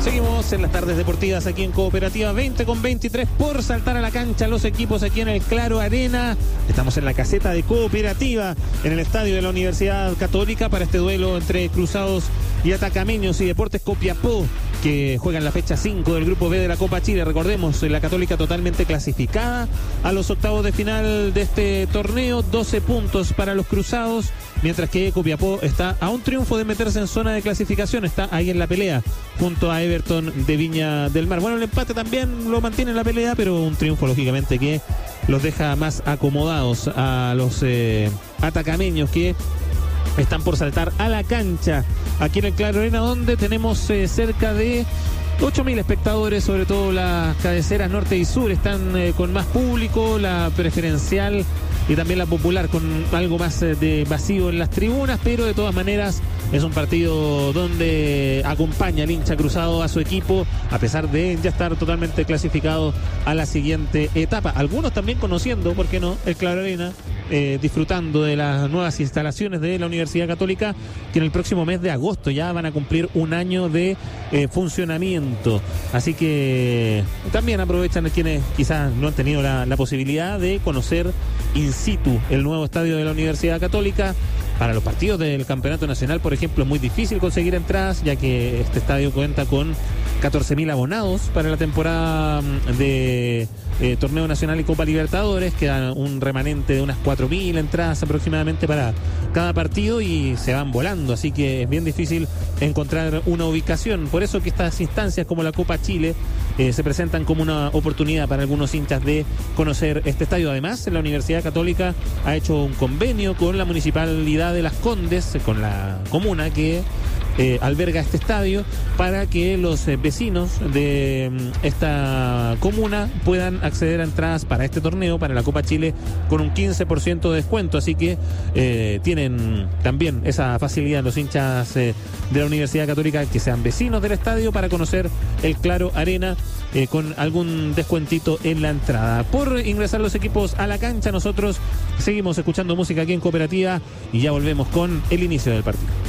Seguimos en las tardes deportivas aquí en Cooperativa 20:23 por saltar a la cancha los equipos aquí en el Claro Arena. Estamos en la caseta de Cooperativa en el estadio de la Universidad Católica para este duelo entre Cruzados y Atacameños y Deportes Copiapó, que juegan la fecha 5 del Grupo B de la Copa Chile. Recordemos, la Católica totalmente clasificada a los octavos de final de este torneo, 12 puntos para los Cruzados, mientras que Copiapó está a un triunfo de meterse en zona de clasificación, está ahí en la pelea junto a Everton de Viña del Mar. Bueno, el empate también lo mantiene en la pelea, pero un triunfo lógicamente que los deja más acomodados a los atacameños, que están por saltar a la cancha aquí en el Claro Arena, donde tenemos cerca de 8.000 espectadores, sobre todo las cabeceras norte y sur están con más público, la preferencial y también la popular con algo más de vacío en las tribunas, pero de todas maneras es un partido donde acompaña el hincha cruzado a su equipo, a pesar de ya estar totalmente clasificado a la siguiente etapa. Algunos también conociendo, ¿por qué no?, el Claro Arena, disfrutando de las nuevas instalaciones de la Universidad Católica, que en el próximo mes de agosto ya van a cumplir un año de funcionamiento. Así que también aprovechan quienes quizás no han tenido la posibilidad de conocer in situ el nuevo estadio de la Universidad Católica. Para los partidos del Campeonato Nacional, por ejemplo, es muy difícil conseguir entradas, ya que este estadio cuenta con 14.000 abonados para la temporada de Torneo Nacional y Copa Libertadores. Queda un remanente de unas 4.000 entradas aproximadamente para cada partido y se van volando, así que es bien difícil encontrar una ubicación. Por eso que estas instancias como la Copa Chile se presentan como una oportunidad para algunos hinchas de conocer este estadio. Además, la Universidad Católica ha hecho un convenio con la Municipalidad de Las Condes, con la comuna que alberga este estadio, para que los vecinos de esta comuna puedan acceder a entradas para este torneo, para la Copa Chile, con un 15% de descuento. Así que tienen también esa facilidad los hinchas de la Universidad Católica que sean vecinos del estadio para conocer el Claro Arena con algún descuentito en la entrada. Por ingresar los equipos a la cancha, nosotros seguimos escuchando música aquí en Cooperativa y ya volvemos con el inicio del partido.